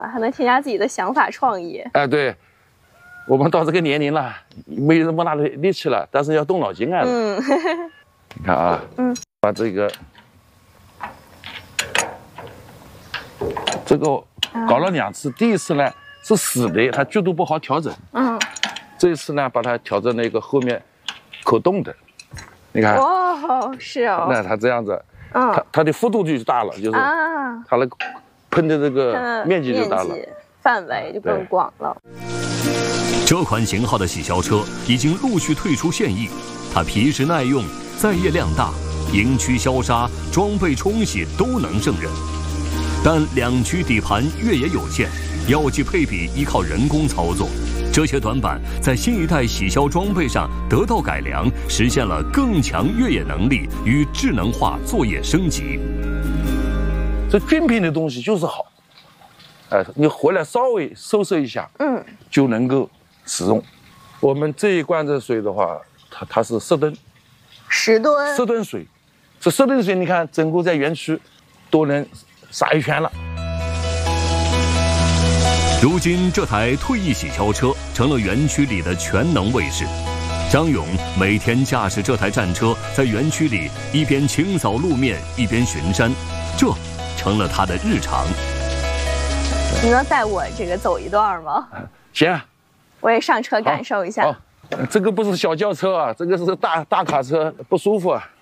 还能添加自己的想法创意。 哎，对，我们到这个年龄了，没有这么大的力气了，但是要动脑筋啊。你看啊，把这个搞了2次，第一次呢是死的，它角度不好调整。这一次呢把它调整那个后面可动的，你看。 哦，是哦。 那它这样子，它的幅度就大了，就是它那个喷的这个面积就大了， 范围就更广了。 这款型号的洗消车已经陆续退出现役，它皮实耐用，载业量大，营区消杀、装备冲洗都能胜任。但2驱底盘越野有限，药剂配比依靠人工操作，这些短板在新一代洗消装备上得到改良，实现了更强越野能力与智能化作业升级。 这军品的东西就是好，你回来稍微收拾一下，就能够使用。我们这一罐子水的话，它是10吨，10吨水，这10吨水，你看整个在园区都能撒一圈了。 如今这台退役洗消车成了园区里的全能卫士。张勇每天驾驶这台战车在园区里一边清扫路面一边巡山，这成了他的日常。 你能带我这个走一段吗？ 行啊， 我也上车感受一下。 这个不是小轿车啊，这个是大卡车，不舒服啊。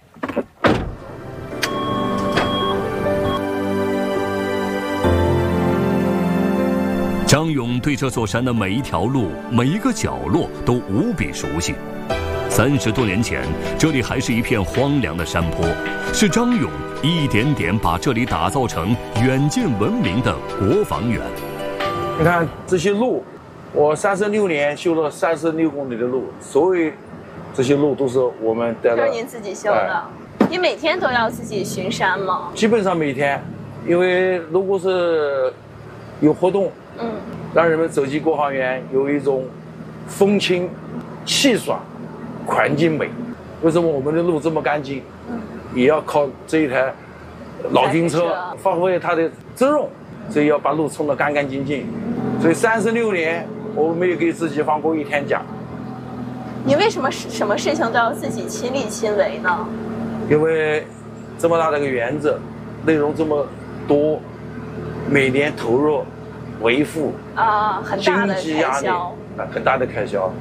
张勇对这座山的每一条路、每一个角落都无比熟悉。30多年前，这里还是一片荒凉的山坡，是张勇一点点把这里打造成远近闻名的国防园。 你看这些路，我36年修了36公里的路，所有这些路都是我们带了。 都是您自己修的？你每天都要自己巡山吗？ 基本上每天，因为如果是有活动，让人们走进国防园有一种风清气爽、环境美。为什么我们的路这么干净？也要靠这一台老军车发挥它的作用，所以要把路冲得干干净净。所以36年我没有给自己放过1天假。 你为什么什么事情都要自己亲力亲为呢？ 因为这么大的一个园子，内容这么多，每年投入维护很大的经济压力，很大的开销。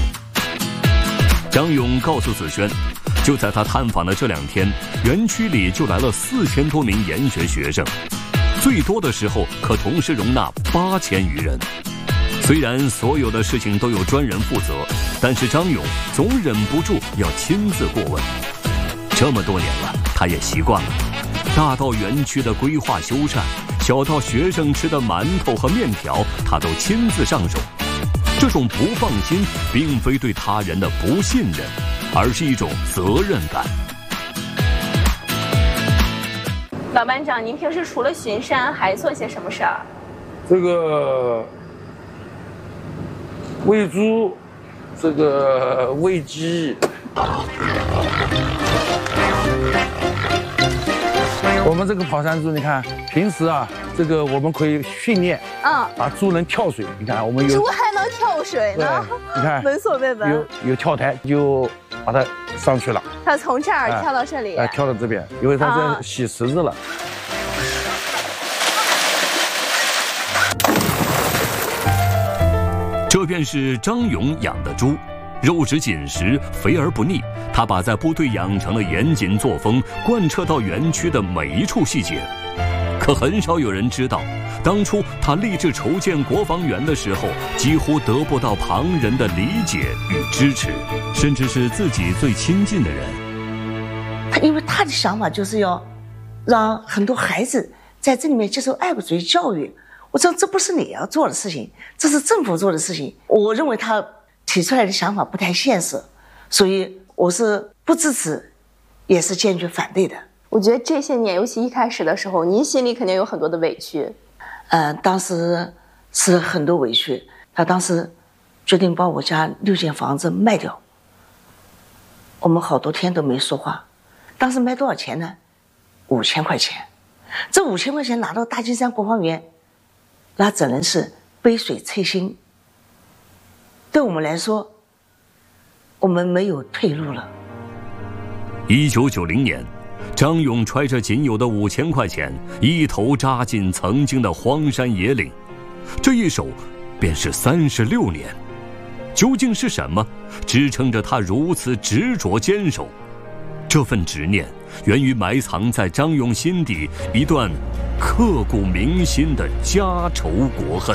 张勇告诉子轩，就在他探访的这2天，园区里就来了4000多名研学学生，最多的时候可同时容纳8000余人。虽然所有的事情都有专人负责，但是张勇总忍不住要亲自过问。这么多年了，他也习惯了，大到园区的规划修缮，小到学生吃的馒头和面条，他都亲自上手。这种不放心，并非对他人的不信任，而是一种责任感。 老班长，您平时除了巡山，还做些什么事儿？ 这个喂猪，这个喂鸡。我们这个跑山猪，你看平时这个我们可以训练，把猪能跳水。你看我们有猪还能跳水呢， 你看闻所未闻。 有跳台，就把它上去了。 它从这儿跳到这里， 跳到这边，因为它在洗池子了。 这便是张勇养的猪。肉质紧实，肥而不腻。他把在部队养成的严谨作风贯彻到园区的每一处细节。可很少有人知道，当初他立志筹建国防园的时候，几乎得不到旁人的理解与支持，甚至是自己最亲近的人。 因为他的想法就是要让很多孩子在这里面接受爱国主义教育。我说这不是你要做的事情，这是政府做的事情。我认为他提出来的想法不太现实，所以我是不支持，也是坚决反对的。 我觉得这些年，尤其一开始的时候，您心里肯定有很多的委屈。 当时是很多委屈。他当时决定把我家6间房子卖掉，我们好多天都没说话。当时卖多少钱呢？5000块钱。这5000块钱拿到大金山国防园， 那只能是杯水车薪。对我们来说，我们没有退路了。 1990年，张勇揣着仅有的5000块钱，一头扎进曾经的荒山野岭，这一守便是36年。究竟是什么支撑着他如此执着坚守？这份执念源于埋藏在张勇心底一段刻骨铭心的家仇国恨。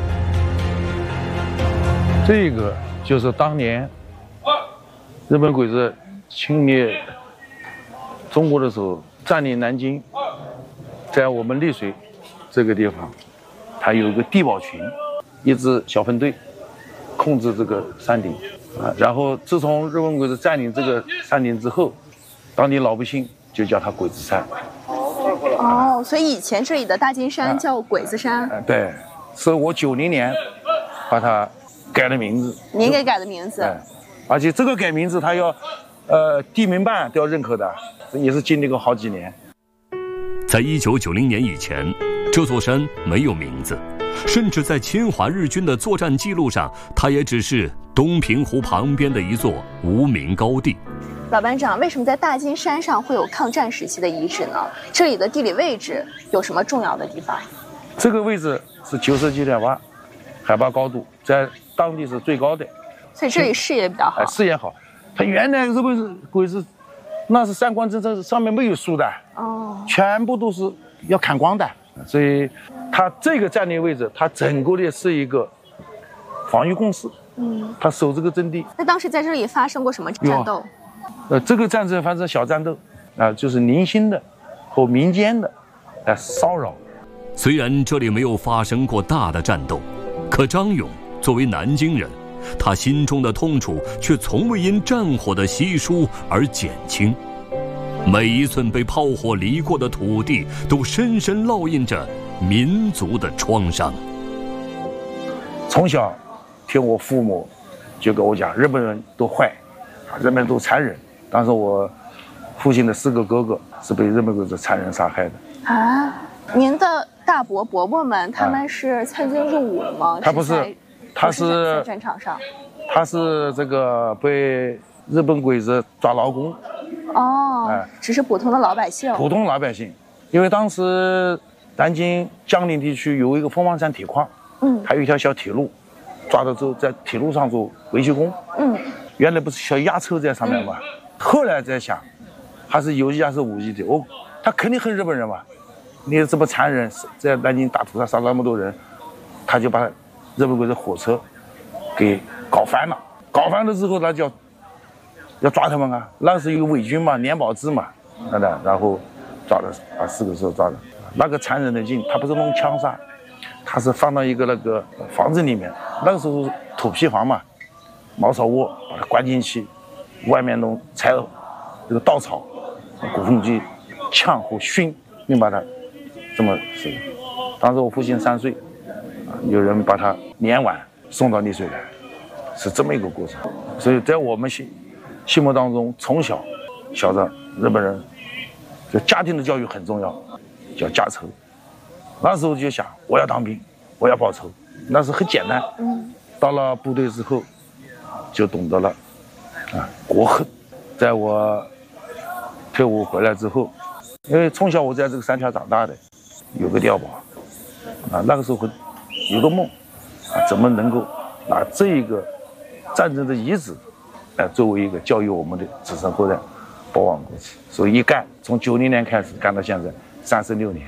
这个就是当年日本鬼子侵略中国的时候，占领南京，在我们丽水这个地方，它有一个地保群，一支小分队控制这个山顶啊。然后自从日本鬼子占领这个山顶之后，当地老百姓就叫它鬼子山。 哦，所以以前这里的大金山叫鬼子山。 对，是我90年把它改了名字。 您给改的名字。 而且这个改名字，它要地名办都要认可的，也是经历过好几年。 在1990年以前，这座山没有名字，甚至在侵华日军的作战记录上，它也只是东平湖旁边的一座无名高地。 老班长，为什么在大金山上会有抗战时期的遗址呢？这里的地理位置有什么重要的地方？ 这个位置是97.8，海拔高度在当地是最高的， 所以这里视野比较好。 视野好。它原来日本鬼子那是三关政策，上面没有树的，全部都是要砍光的，所以它这个战略位置，它整个的是一个防御工事，它守这个阵地。 那当时在这里发生过什么战斗？ 这个战争反正小战斗啊，就是零星的和民间的来骚扰。 虽然这里没有发生过大的战斗，可张勇作为南京人，他心中的痛楚却从未因战火的稀疏而减轻。每一寸被炮火犁过的土地，都深深烙印着民族的创伤。 从小听我父母就跟我讲，日本人都坏，日本人都残忍。当时我父亲的4个哥哥是被日本鬼子残忍杀害的。 啊，您的大伯伯伯们，他们是参军入伍了吗？ 他不是，他是在战场上， 他是这个被日本鬼子抓劳工。 只是普通的老百姓。 普通老百姓，因为当时南京江陵地区有一个凤凰山铁矿，还有一条小铁路，抓到之后在铁路上做维修工，原来不是小押车在上面吗？后来在想，还是有一架是5级的，他肯定恨日本人嘛，你这么残忍，在南京大屠杀杀那么多人，他就把日本鬼子火车给搞翻了，搞翻了之后他就要抓他们啊，那是有伪军嘛，年保制嘛，然后抓了，把4个时候抓了，那个残忍的劲，他不是弄枪杀，他是放到一个那个房子里面，那个时候土坯房嘛，茅草窝把它关进去，外面弄柴这个稻草、鼓风机、呛和熏，并把它这么死。当时我父亲3岁，有人把他碾碗送到丽水来，是这么一个过程。所以在我们心目当中，从小晓得日本人，就家庭的教育很重要，叫家仇。那时候就想，我要当兵，我要报仇，那是很简单。到了部队之后，就懂得了国恨。在我退伍回来之后，因为从小我在这个山条长大的，有个碉堡那个时候有个梦怎么能够拿这一个战争的遗址作为一个教育我们的子孙后代保往过去，所以一干从90年开始干到现在36年。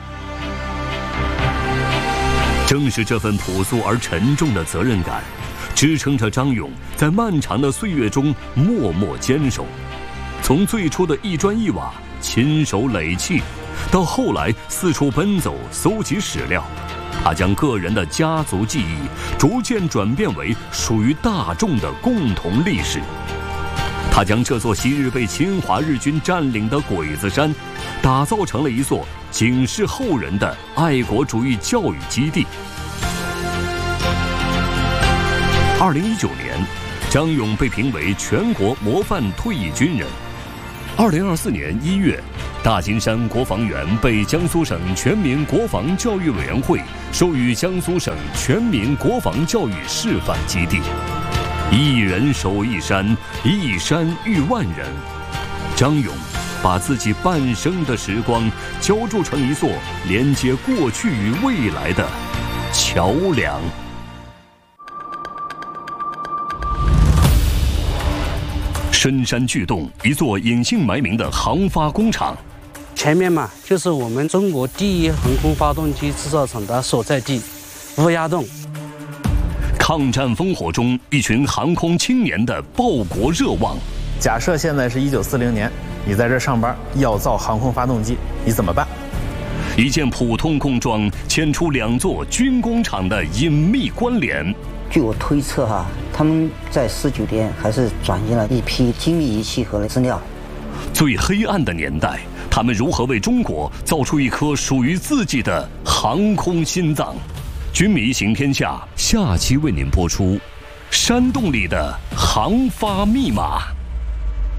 正是这份朴素而沉重的责任感，支撑着张勇在漫长的岁月中默默坚守。从最初的一砖一瓦亲手垒砌，到后来四处奔走搜集史料，他将个人的家族记忆逐渐转变为属于大众的共同历史。他将这座昔日被侵华日军占领的鬼子山，打造成了一座警示后人的爱国主义教育基地。2019年，张勇被评为全国模范退役军人。2024年1月， 大金山国防园被江苏省全民国防教育委员会授予江苏省全民国防教育示范基地。一人守一山，一山育万人。张勇把自己半生的时光浇筑成一座连接过去与未来的桥梁。深山巨洞，一座隐姓埋名的航发工厂。 前面嘛，就是我们中国第一航空发动机制造厂的所在地，乌鸦洞。 抗战烽火中，一群航空青年的报国热望。 假设现在是1940年，你在这上班，要造航空发动机，你怎么办？ 一件普通工装牵出2座军工厂的隐秘关联。 据我推测他们在19年还是转移了一批精密仪器和资料。 最黑暗的年代，他们如何为中国造出一颗属于自己的航空心脏？军迷行天下，下期为您播出《山洞里的航发密码》。